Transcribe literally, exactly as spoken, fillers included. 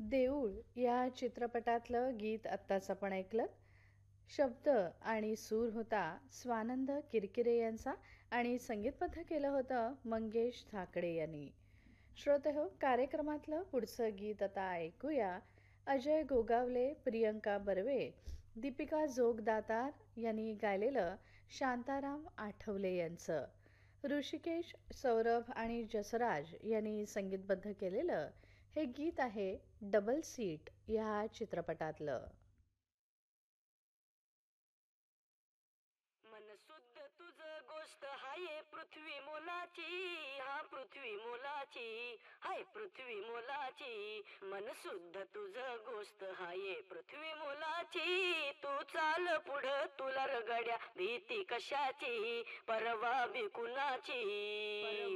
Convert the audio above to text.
देऊळ या चित्रपटातलं गीत आत्ताच आपण ऐकलं. शब्द आणि सूर होता स्वानंद किरकिरे यांचा आणि संगीतबद्ध केलं होतं मंगेश धाकडे यांनी. श्रोतेहो, कार्यक्रमातलं पुढचं गीत आता ऐकूया. अजय गोगावले, प्रियंका बर्वे, दीपिका जोगदातार यांनी गायलेलं शांताराम आठवले यांचं. ऋषिकेश, सौरभ आणि जसराज यांनी संगीतबद्ध केलेलं हे गीत आहे डबल सीट या चित्रपटातलं. मन शुद्ध तुझ गोष्ट हाय पृथ्वी मोलाची, हा पृथ्वी मोलाची, हाय पृथ्वी मोलाची. मन शुद्ध तुझ गोष्ट हाय पृथ्वी मोलाची. तू चाल पुढं तुला रगड्या भीती कशाची, परवा बी कुणाची.